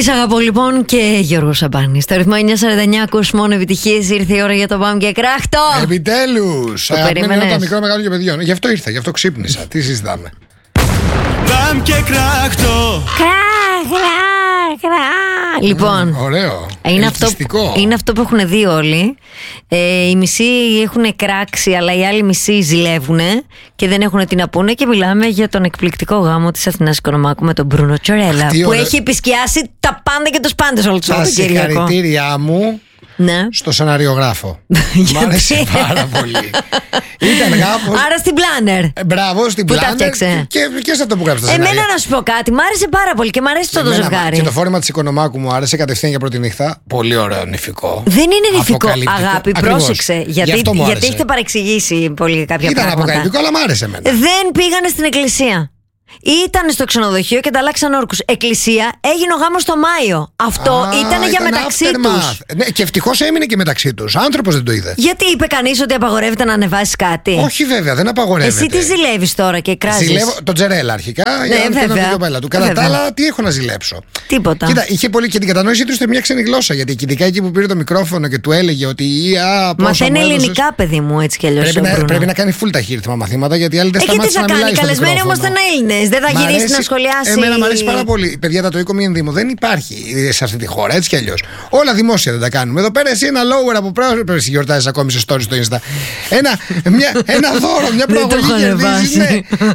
Χάρη αγαπώ λοιπόν και Γιώργο Σαμπάνη. Στο ρυθμό 949 ακούς μόνο επιτυχίες. Ήρθε η ώρα για το Μπαμ και Κράχτο. Επιτέλους. Αγαπημένο όταν μικρό, μεγάλο και παιδιών. Γι' αυτό ήρθα, γι' αυτό ξύπνησα. Τι συζητάμε? Μπαμ και Κράχτο. Λοιπόν, ωραίο. Είναι αυτό που έχουν δει όλοι. Οι μισοί έχουν κράξει, αλλά οι άλλοι μισοί ζηλεύουν και δεν έχουν τι να πούνε. Και μιλάμε για τον εκπληκτικό γάμο της Αθηνάς Οικονομάκου με τον Μπρούνο Τσορέλα, που έχει επισκιάσει τα πάντα και τους πάντες όλο το Σαββατοκύριακο. Τα συγχαρητήριά μου. Ναι. Στο σεναριογράφο. Μ' άρεσε πάρα πολύ. Ήταν γάμος. Άρα στην Planner. Μπράβο, στην Planner. Και σε αυτό που γράψτε. Εμένα να σου πω κάτι, μ' άρεσε πάρα πολύ και μ' αρέσει το ζευγάρι. Και το φόρεμα της Οικονομάκου μου άρεσε κατευθείαν για πρώτη νύχτα. Πολύ ωραίο νηφικό. Δεν είναι νηφικό, αγάπη, πρόσεξε. Γιατί έχετε παρεξηγήσει πολύ κάποια πράγματα. Ήταν αποκαλυπτικό, αλλά μ' άρεσε εμένα. Δεν πήγανε στην εκκλησία. Ήταν στο ξενοδοχείο και ανταλλάξαν όρκους. Εκκλησία έγινε ο γάμος το Μάιο. Αυτό ήταν για μεταξύ τους. Ναι, και ευτυχώς έμεινε και μεταξύ τους. Άνθρωπος δεν το είδε. Γιατί είπε κανείς ότι απαγορεύεται να ανεβάσεις κάτι? Όχι, βέβαια, δεν απαγορεύεται. Εσύ τι ζηλεύεις τώρα και κράζεις? Ζηλεύω τον Τζερέλα αρχικά. Ναι, βέβαια. Κατά τα άλλα, τι έχω να ζηλέψω? Τίποτα. Κοίτα, είχε πολύ και την κατανόησή του σε μια ξένη γλώσσα. Γιατί ειδικά εκεί που πήρε το μικρόφωνο και του έλεγε ότι. Μαθαίνει ελληνικά, παιδί μου, έτσι κι αλλιώς. Πρέπει να κάνει full ταχύρυθμα μαθήματα, γιατί άλλοι δεν σταμάτησαν να μιλάει. Καλεσμένοι όμως ήταν Έλληνες. Δεν θα γυρίσει να σχολιάσει. Εμένα μου αρέσει πάρα πολύ. Παιδιά, το οίκο μη ενδύμου δεν υπάρχει σε αυτή τη χώρα, έτσι κι αλλιώς. Όλα δημόσια δεν τα κάνουμε. Εδώ πέρα εσύ ένα lower από πράγμα. Πρέπει να γιορτάζει ακόμη σε stories στο Insta. Ένα δώρο, μια προαγωγή κερδίζει. Ναι.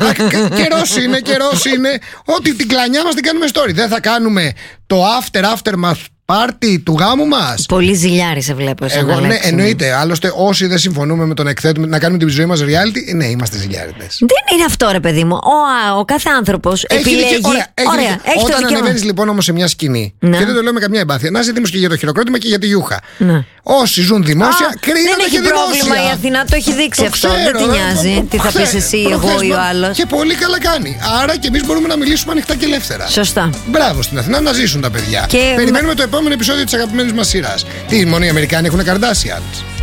Καιρός είναι. Ότι την κλανιά μας την κάνουμε story. Δεν θα κάνουμε το aftermath πάρτι του γάμου μας. Πολύ ζηλιάρη σε βλέπω. Εγώ ναι, εννοείται. Άλλωστε, όσοι δεν συμφωνούμε με το να εκθέτουμε, να κάνουμε τη ζωή μας reality, ναι, είμαστε ζηλιάριδες. Δεν είναι αυτό, ρε παιδί μου. Ο κάθε άνθρωπος επιλέγει. Ωραία. Όταν ανεβαίνεις λοιπόν όμως σε μια σκηνή, και δεν το λέω με καμιά εμπάθεια, να ζητήσουμε και για το χειροκρότημα και για τη γιούχα. Ναι. Όσοι ζουν δημόσια, κρίνονται και δημόσια. Δεν έχει πρόβλημα η Αθηνά, το έχει δείξει αυτό. Δεν τη νοιάζει. Τι θα πεις εσύ, εγώ ή ο άλλος. Και πολύ καλά κάνει. Άρα και εμείς μπορούμε να μιλήσουμε ανοιχτά και ελεύθερα. Σωστά. Μπράβο στην Αθηνά να ζήσουν τα παιδιά. Περιμένουμε το επόμενο επεισόδιο της αγαπημένης μας σειράς. Τι, μόνο οι Αμερικάνοι έχουν Kardashians?